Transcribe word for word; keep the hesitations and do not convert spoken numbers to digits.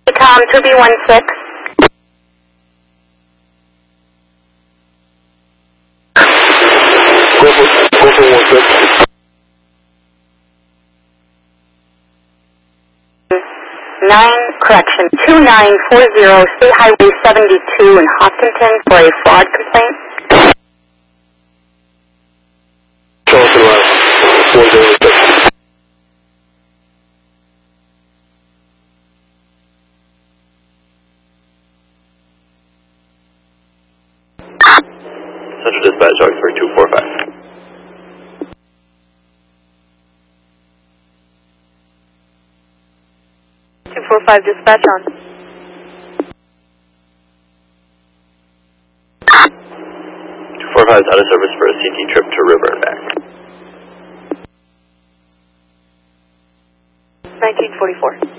Tom two B one six. Corporal, Corporal one six. Nine, correction, two nine four zero, State Highway seventy-two in Hopkinton for a fraud complaint. Charleston Line, four zero six. Central Dispatch, Arc three two four five. two four five dispatch on. two four five is out of service for a C T trip to River and back. nineteen forty-four.